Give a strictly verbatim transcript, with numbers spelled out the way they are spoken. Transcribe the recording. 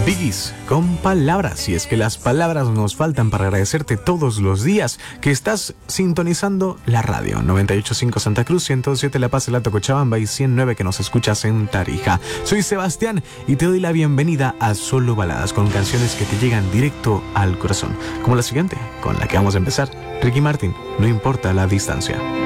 Biggies, con palabras, y es que las palabras nos faltan para agradecerte todos los días que estás sintonizando la radio. noventa y ocho punto cinco Santa Cruz, ciento siete La Paz, El Alto Cochabamba y ciento nueve que nos escuchas en Tarija. Soy Sebastián y te doy la bienvenida a Solo Baladas, con canciones que te llegan directo al corazón, como la siguiente, con la que vamos a empezar. Ricky Martin, No importa la distancia.